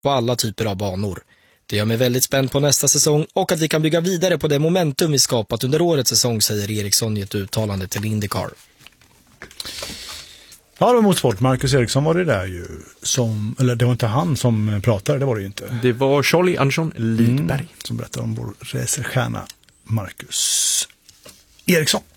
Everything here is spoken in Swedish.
på alla typer av banor. Det gör mig väldigt spänd på nästa säsong och att vi kan bygga vidare på det momentum vi skapat under årets säsong, säger Eriksson i ett uttalande till IndyCar. Ja, det var Motorsport. Marcus Eriksson var det där ju. Eller det var inte han som pratade, det var det ju inte. Det var Charlie Andersson Lidberg. Som berättade om vår racerstjärna Marcus Eriksson.